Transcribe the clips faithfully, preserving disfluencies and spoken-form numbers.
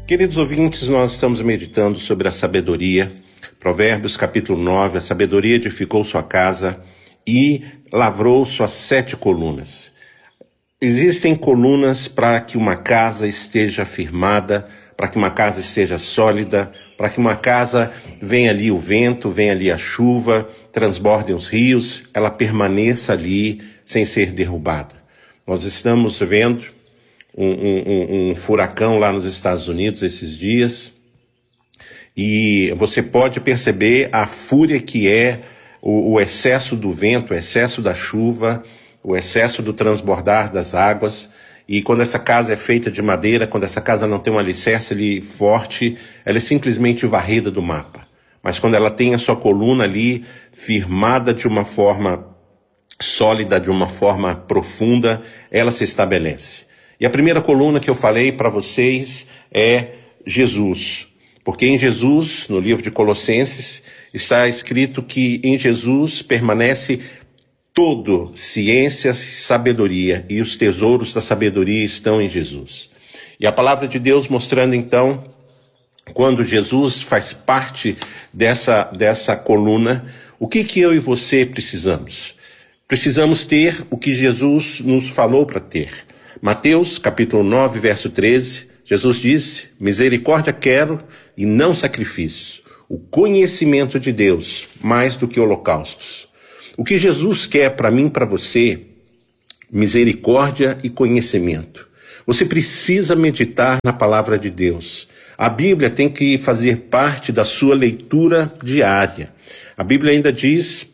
Queridos ouvintes, nós estamos meditando sobre a sabedoria. Provérbios capítulo nove, a sabedoria edificou sua casa e lavrou suas sete colunas. Existem colunas para que uma casa esteja firmada, para que uma casa esteja sólida, para que uma casa venha ali o vento, venha ali a chuva, transbordem os rios, ela permaneça ali sem ser derrubada. Nós estamos vendo Um, um, um furacão lá nos Estados Unidos esses dias, e você pode perceber a fúria que é o, o excesso do vento, o excesso da chuva, o excesso do transbordar das águas. E quando essa casa é feita de madeira, quando essa casa não tem um alicerce ali forte, ela é simplesmente varrida do mapa. Mas quando ela tem a sua coluna ali firmada de uma forma sólida, de uma forma profunda, ela se estabelece. E a primeira coluna que eu falei para vocês é Jesus. Porque em Jesus, no livro de Colossenses, está escrito que em Jesus permanece todo ciência e sabedoria, e os tesouros da sabedoria estão em Jesus. E a palavra de Deus mostrando então, quando Jesus faz parte dessa, dessa coluna, o que que eu e você precisamos? Precisamos ter o que Jesus nos falou para ter. Mateus, capítulo nove, verso treze, Jesus disse: misericórdia quero e não sacrifícios, o conhecimento de Deus mais do que holocaustos. O que Jesus quer para mim e para você? Misericórdia e conhecimento. Você precisa meditar na palavra de Deus. A Bíblia tem que fazer parte da sua leitura diária. A Bíblia ainda diz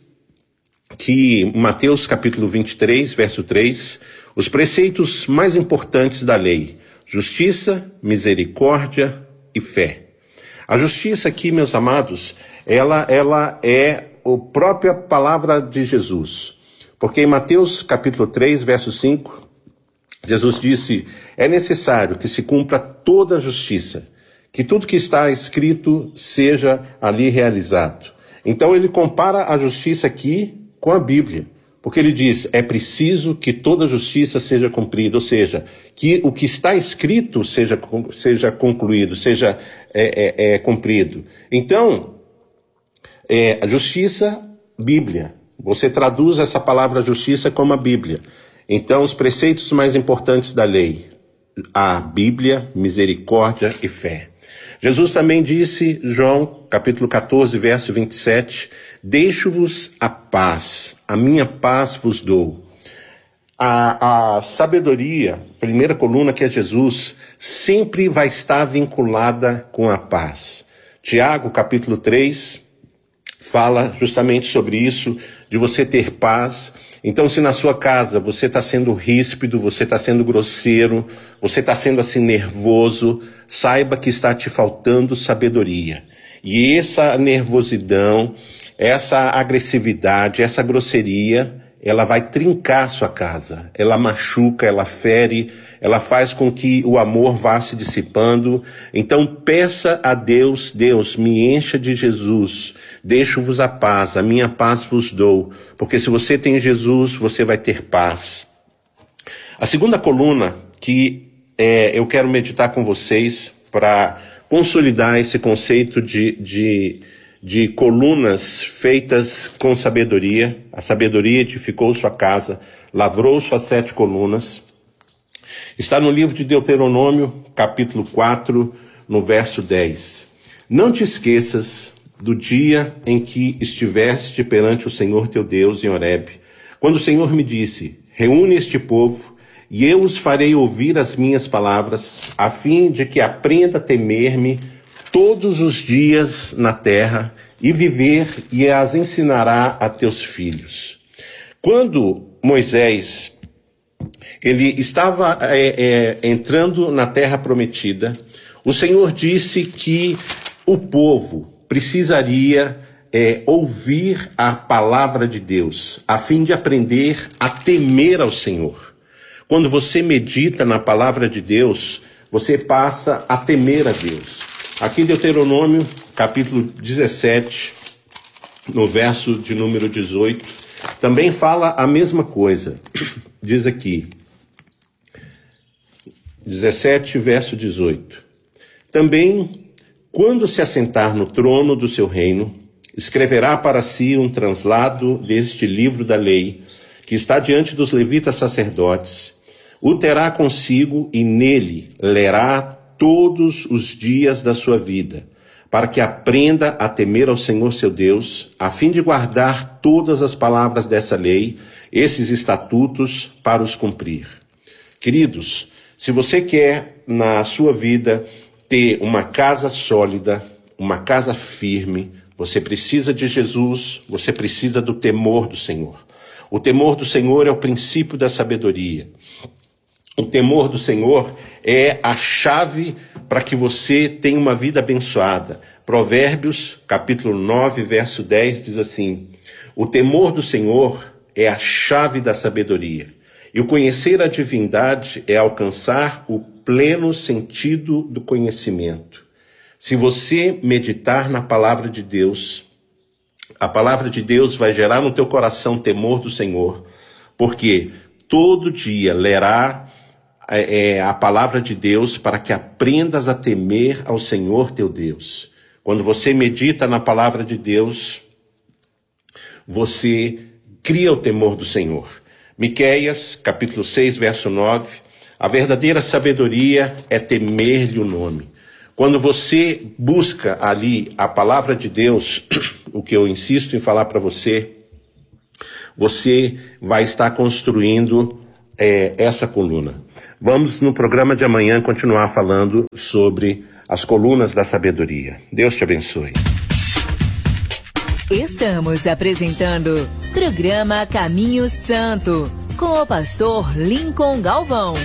que Mateus capítulo vinte e três, verso três, os preceitos mais importantes da lei: justiça, misericórdia e fé. A justiça aqui, meus amados, ela, ela é a própria palavra de Jesus. Porque em Mateus capítulo três, verso cinco, Jesus disse: é necessário que se cumpra toda a justiça, que tudo que está escrito seja ali realizado. Então ele compara a justiça aqui com a Bíblia. Porque ele diz, é preciso que toda justiça seja cumprida, ou seja, que o que está escrito seja, seja concluído, seja é, é, é, cumprido. Então, é, a justiça, Bíblia. Você traduz essa palavra justiça como a Bíblia. Então, os preceitos mais importantes da lei: a Bíblia, misericórdia e fé. Jesus também disse, João, capítulo catorze, verso vinte e sete, deixo-vos a paz, a minha paz vos dou. A, a sabedoria, primeira coluna que é Jesus, sempre vai estar vinculada com a paz. Tiago, capítulo três, fala justamente sobre isso, de você ter paz. Então, se na sua casa você está sendo ríspido, você está sendo grosseiro, você está sendo assim nervoso, saiba que está te faltando sabedoria. E essa nervosidão, essa agressividade, essa grosseria, ela vai trincar sua casa. Ela machuca, ela fere, ela faz com que o amor vá se dissipando. Então peça a Deus: Deus, me encha de Jesus, deixo-vos a paz, a minha paz vos dou. Porque se você tem Jesus, você vai ter paz. A segunda coluna que é, eu quero meditar com vocês para consolidar esse conceito de, de, de colunas feitas com sabedoria. A sabedoria edificou sua casa, lavrou suas sete colunas. Está no livro de Deuteronômio, capítulo quatro, no verso dez. Não te esqueças do dia em que estiveste perante o Senhor teu Deus em Horebe, quando o Senhor me disse: reúne este povo, e eu os farei ouvir as minhas palavras, a fim de que aprenda a temer-me todos os dias na terra, e viver, e as ensinará a teus filhos. Quando Moisés ele estava é, é, entrando na terra prometida, o Senhor disse que o povo precisaria é, ouvir a palavra de Deus, a fim de aprender a temer ao Senhor. Quando você medita na palavra de Deus, você passa a temer a Deus. Aqui em Deuteronômio, capítulo dezessete, no verso de número dezoito, também fala a mesma coisa. Diz aqui, dezessete, verso dezoito. Também, quando se assentar no trono do seu reino, escreverá para si um translado deste livro da lei, que está diante dos levitas sacerdotes, o terá consigo e nele lerá todos os dias da sua vida, para que aprenda a temer ao Senhor seu Deus, a fim de guardar todas as palavras dessa lei, esses estatutos, para os cumprir. Queridos, se você quer na sua vida ter uma casa sólida, uma casa firme, você precisa de Jesus, você precisa do temor do Senhor. O temor do Senhor é o princípio da sabedoria. O temor do Senhor é a chave para que você tenha uma vida abençoada. Provérbios, capítulo nove, verso dez, diz assim: o temor do Senhor é a chave da sabedoria, e o conhecer a divindade é alcançar o pleno sentido do conhecimento. Se você meditar na palavra de Deus, a palavra de Deus vai gerar no teu coração temor do Senhor, porque todo dia lerá é, a palavra de Deus para que aprendas a temer ao Senhor teu Deus. Quando você medita na palavra de Deus, você cria o temor do Senhor. Miqueias, capítulo seis, verso nove, a verdadeira sabedoria é temer-lhe o nome. Quando você busca ali a palavra de Deus, o que eu insisto em falar para você, você vai estar construindo é, essa coluna. Vamos no programa de amanhã continuar falando sobre as colunas da sabedoria. Deus te abençoe. Estamos apresentando programa Caminho Santo com o pastor Lincoln Galvão.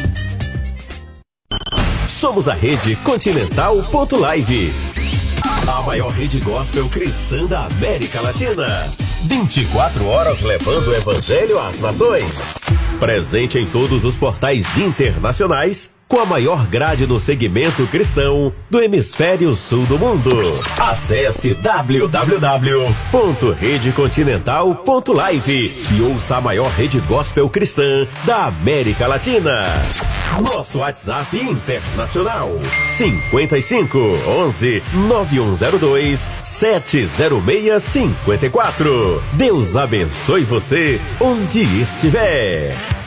Somos a Rede Continental ponto live, a maior rede gospel cristã da América Latina. vinte e quatro horas levando o evangelho às nações. Presente em todos os portais internacionais, com a maior grade no segmento cristão do hemisfério sul do mundo. Acesse w w w ponto rede continental ponto live e ouça a maior rede gospel cristã da América Latina. Nosso WhatsApp internacional cinquenta e cinco, onze, nove um zero dois, sete zero seis cinco quatro. Deus abençoe você onde estiver.